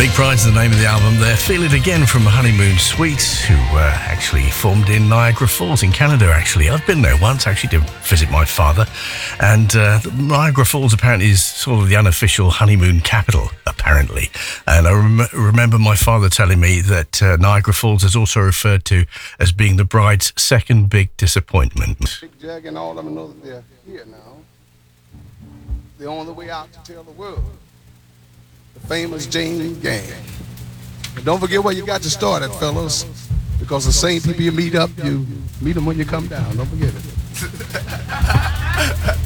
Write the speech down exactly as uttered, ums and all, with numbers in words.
Big Pride's the name of the album there. Feel It Again from Honeymoon Suite, who uh, actually formed in Niagara Falls in Canada, actually. I've been there once, actually, to visit my father. And uh, Niagara Falls apparently is sort of the unofficial honeymoon capital, apparently. And I rem- remember my father telling me that uh, Niagara Falls is also referred to as being the bride's second big disappointment. Big Jag and all of them know that they're here now. They're on the way out to tell the world. The famous James Gang. And don't forget where you got to start at, fellas, because the same people you meet up, you meet them when you come down. Don't forget it.